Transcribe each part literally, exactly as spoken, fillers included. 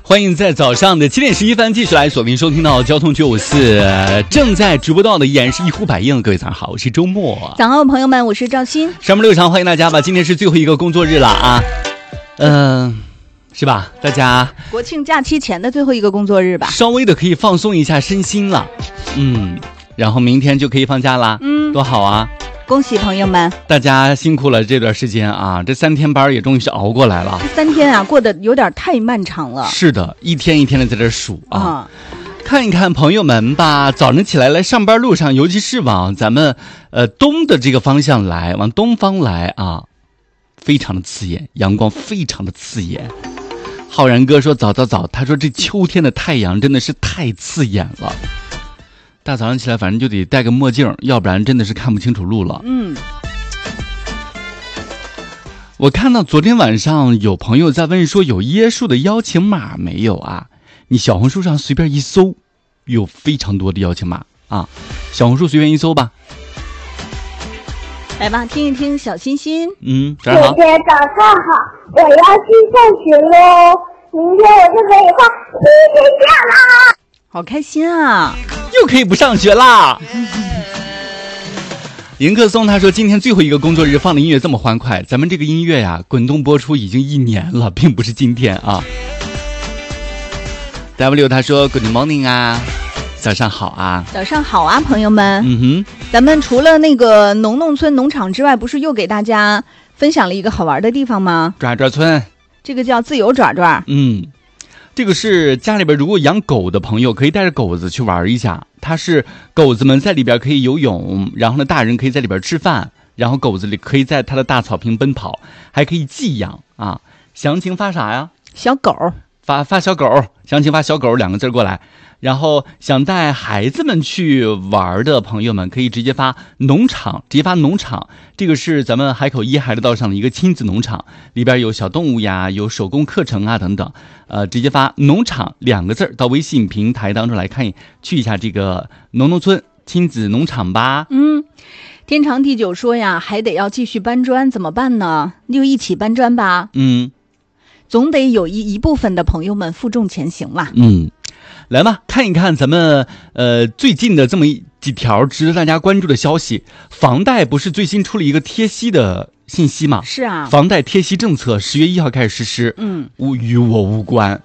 欢迎在早上的七点十一分继续来锁定收听到交通九五四，正在直播到的依然是一呼百应。各位早上好，我是周末。 早上朋友们，我是赵鑫。 上班六场，欢迎大家吧！今天是最后一个工作日了啊，嗯、呃，是吧？大家国庆假期前的最后一个工作日吧， 稍微的可以放松一下身心了，嗯，然后明天就可以放假啦，嗯，多好啊！ 恭喜朋友们，大家辛苦了这段时间啊，这三天班也终于是熬过来了。 这三天啊，过得有点太漫长了。 是的，一天一天的在这数啊。 啊看一看朋友们吧，早晨起来来上班路上，尤其是往咱们呃东的这个方向来，往东方来啊，非常的刺眼，阳光非常的刺眼。浩然哥说早早早，他说这秋天的太阳真的是太刺眼了。大早上起来反正就得戴个墨镜，要不然真的是看不清楚路了。 嗯， 我看到昨天晚上有朋友在问说有椰树的邀请码没有啊？你小红书上随便一搜，有非常多的邀请码啊，小红书随便一搜吧。 来吧，听一听小欣欣。 嗯，早上好。 姐姐早上好，我要去上学喽，明天我就可以放一天假啦。 好开心啊！ 又可以不上学啦！迎客松他说今天最后一个工作日放的音乐这么欢快，咱们这个音乐呀滚动播出已经一年了，并不是今天啊。W 他说 Good morning 啊，早上好啊。 早上好啊，朋友们。 嗯哼， 咱们除了那个农农村农场之外，不是又给大家分享了一个好玩的地方吗？ 爪爪村， 这个叫自由爪爪。 嗯。这个是家里边如果养狗的朋友可以带着狗子去玩一下，它是狗子们在里边可以游泳，然后呢大人可以在里边吃饭，然后狗子里可以在它的大草坪奔跑，还可以寄养啊。详情发啥呀？ 小狗， 发发小狗，详情发小狗两个字过来。然后想带孩子们去玩的朋友们可以直接发农场，直接发农场。这个是咱们海口一海的道上的一个亲子农场，里边有小动物呀，有手工课程啊等等。呃，直接发农场两个字到微信平台当中来看，去一下这个农农村亲子农场吧。 嗯，天长地久说呀，还得要继续搬砖，怎么办呢？就一起搬砖吧。 嗯， 总得有一一部分的朋友们负重前行嘛。 嗯。来吧，看一看咱们呃最近的这么几条值得大家关注的消息。房贷不是最新出了一个贴息的信息吗？ 是啊， 房贷贴息政策十月一号开始实施， 嗯， 无与我无关，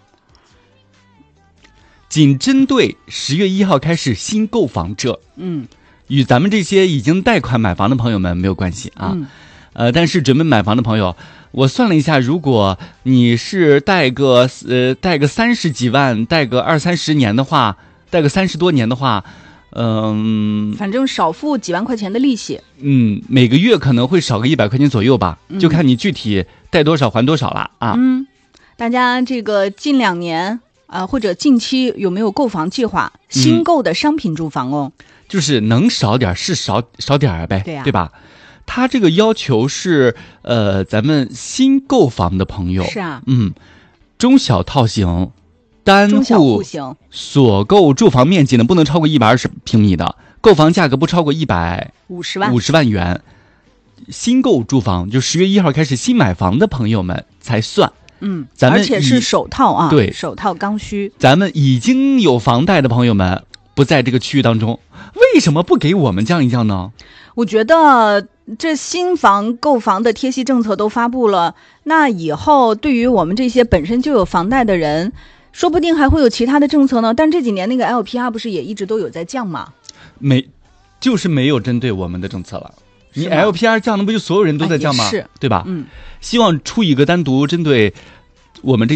仅针对十月一号开始新购房者， 嗯， 与咱们这些已经贷款买房的朋友们没有关系啊。 嗯、 呃，但是准备买房的朋友。我算了一下，如果你是贷个呃贷个三十几万，贷个二三十年的话，贷个三十多年的话，嗯、呃， 反正少付几万块钱的利息， 嗯，每个月可能会少个一百块钱左右吧， 嗯、 就看你具体贷多少还多少了啊。 嗯，大家这个近两年啊、呃、或者近期有没有购房计划？新购的商品住房哦， 嗯、就是能少点是少少点呗， 对呀、啊， 对吧？他这个要求是，呃，咱们新购房的朋友是啊， 嗯，中小套型、单户所购住房面积呢不能超过一百二十平米的，购房价格不超过一百五十万五十万元。新购住房就十月一号开始新买房的朋友们才算， 嗯， 咱们而且是首套啊， 对， 首套刚需。 咱们已经有房贷的朋友们不在这个区域当中，为什么不给我们降一降呢？ 我觉得这新房购房的贴息政策都发布了，那以后对于我们这些本身就有房贷的人，说不定还会有其他的政策呢。但这几年那个 L P R 不是也一直都有在降吗？ 没，就是没有针对我们的政策了。你 L P R 降，那不就所有人都在降吗？ 哎、是， 对吧？ 嗯， 希望出一个单独针对我们这